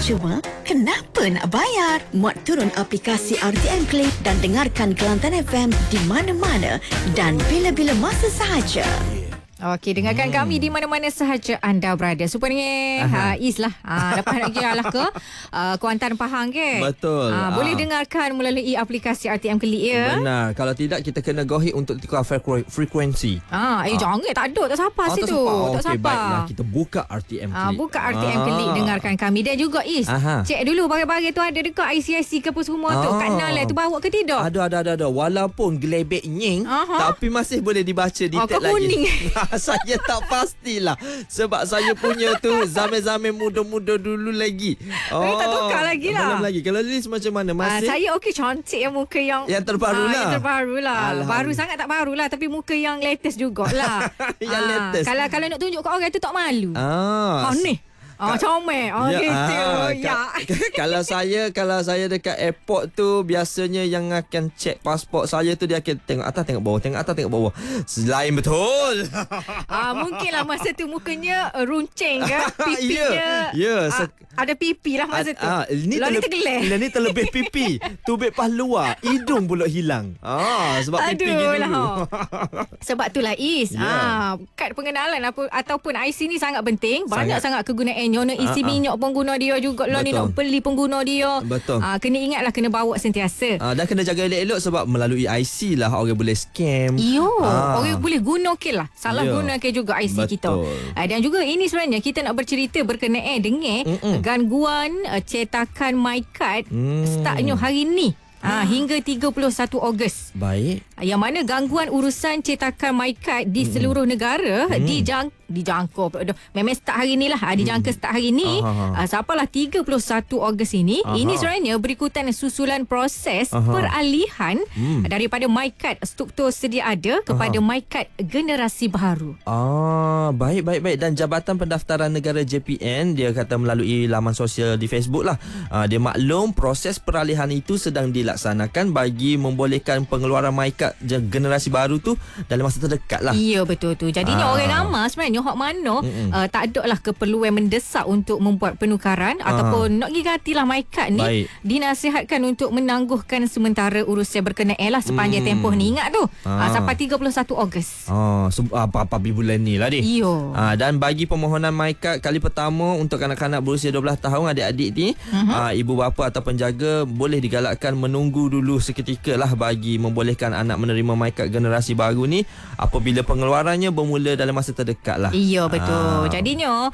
cuma, kenapa nak bayar? Muat turun aplikasi RTM Play dan dengarkan Kelantan FM di mana-mana dan bila-bila masa sahaja. Okey, dengarkan kami di mana-mana sahaja anda berada. Supaya Is lah. Lepas nak kira lah ke Kuantan Pahang ke? Betul. Boleh dengarkan melalui aplikasi RTM Kelik ya. Benar. Kalau tidak, kita kena go ahead untuk tukar frekuensi. Jangan tak ada. Tak siapa situ. Tak Okey, siapa. baiklah. Kita buka RTM Kelik. Buka RTM Kelik, dengarkan kami. Dan juga Is, cek dulu barang-barang tu ada dekat IC ke apa semua tu. Kat Nalai tu bawa ke tidak? Ada. Walaupun gelebek nying, tapi masih boleh dibaca detail lagi. Kuning. Saya tak pastilah. Sebab saya punya tu zaman-zaman muda-muda dulu lagi. Tak tukar lagi lah. Belum lagi. Kalau Liz macam mana? Masih? Saya okey, cantik yang muka yang terbaru lah. Yang terbaru lah. Baru sangat tak baru lah, tapi muka yang latest jugalah. Yang latest. Kalau nak tunjuk kat orang tu tak malu. Ni. Comel. Gitu. Kalau saya dekat airport tu, biasanya yang akan cek pasport saya tu, dia akan tengok atas tengok bawah, tengok atas tengok bawah. Lain betul. Mungkinlah masa tu mukanya runcing ke, pipinya. Ada pipi lah masa tu. Ini terlebih pipi. Tubik pas luar, hidung pula hilang. Sebab pipi dulu. Sebab itulah Is. Kad pengenalan ataupun IC ni sangat penting. Banyak sangat kegunaan. Nak isi minyak pun guna dia juga lah. Ni nak beli pun guna dia. Betul. Kena ingatlah, kena bawa sentiasa. Dan kena jaga elok-elok sebab melalui IC lah orang boleh scam. Orang boleh guna lah. Salah guna juga IC kita. Dan juga ini sebenarnya kita nak bercerita berkenaan dengan gangguan cetakan MyKad startnya hari ni. Hingga 31 Ogos. Baik. Yang mana gangguan urusan cetakan MyKad di seluruh negara dijangkau. Memang start hari ni lah. Dijangka start hari ni. Sampailah 31 Ogos ini. Ini sebenarnya berikutan susulan proses peralihan daripada MyKad struktur sedia ada kepada MyKad generasi baru. Baik. Dan Jabatan Pendaftaran Negara JPN, dia kata melalui laman sosial di Facebook lah, dia maklum proses peralihan itu sedang dilaksanakan bagi membolehkan pengeluaran MyKad generasi baru tu dalam masa terdekat lah. Ya, betul tu. Jadinya orang ramai sebenarnya hak mana tak ada lah keperluan mendesak untuk membuat penukaran ataupun nak gantilah MyKad ni. Baik. Dinasihatkan untuk menangguhkan sementara urusan berkenaan lah sepanjang tempoh ni. Ingat tu sampai 31 Ogos. Apa bulan ni lah ni. Dan bagi permohonan MyKad kali pertama untuk kanak-kanak berusia 12 tahun, adik-adik ni, ibu bapa atau penjaga boleh digalakkan menunggu dulu seketika lah bagi membolehkan anak menerima MyKad generasi baru ni apabila pengeluarannya bermula dalam masa terdekat lah. Ya, betul. Jadinya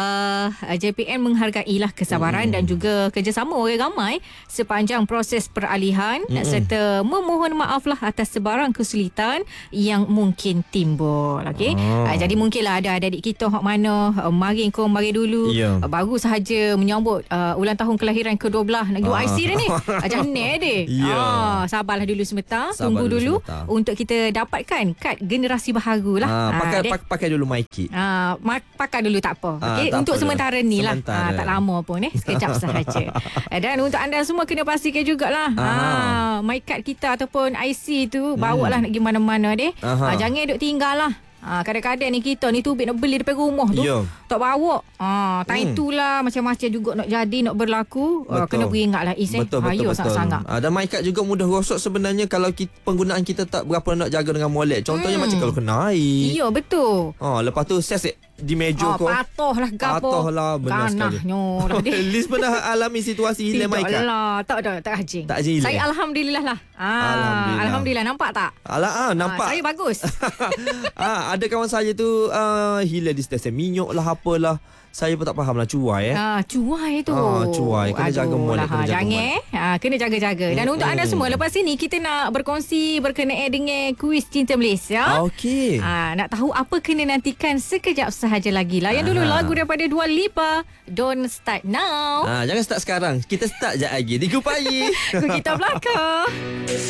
JPN menghargailah kesabaran dan juga kerjasama orang ramai sepanjang proses peralihan serta memohon maaf lah atas sebarang kesulitan yang mungkin timbul. Okay? Jadi mungkinlah ada adik-adik kita hak mana mari dulu baru sahaja menyambut ulang tahun kelahiran ke-12 nak jual IC dah ni. Jangan deh. Sabarlah dulu sebentar. Tunggu dulu untuk kita dapatkan kad generasi baru lah. Pakai dulu MyKit. Pakai dulu tak apa. Okay? Untuk sementara ni lah. Tak lama pun sekejap sahaja. Dan untuk anda semua kena pastikan jugalah MyKad kita ataupun IC tu bawa lah nak pergi mana-mana deh. Jangan duk tinggal lah. Kadang-kadang ni kita ni tubik nak beli depan rumah tu tak bawa. Time itulah macam-macam juga nak jadi, nak berlaku. Kena beringatlah Is. Betul. Sangat-sangat. Dan MyKad juga mudah rosak sebenarnya kalau penggunaan kita tak berapa nak jaga dengan molek. Contohnya macam kalau kena air. Ya, betul. Lepas tu ses di meja kau. Patuhlah gapo. Patuhlah, benar sekali. Liz pernah alami situasi hilang MyKad? Tak ada, tak hajing. Saya alhamdulillah lah. Alhamdulillah, nampak tak? Nampak. Saya bagus. Ada kawan saya tu hilang di stesen minyak lah apalah. Saya pun tak faham lah cuai. Cuai tu. Cuai. Kena jaga molek. Kena jaga-jaga. Dan untuk anda semua, lepas ini kita nak berkongsi berkenaan dengan kuis Cinta Malaysia. Okey. Nak tahu apa, kena nantikan sekejap sahaja lagi. Layan dulu lagu daripada Dua Lipa, Don't Start Now. Jangan start sekarang. Kita start je lagi. 3 pagi. Kita belakang.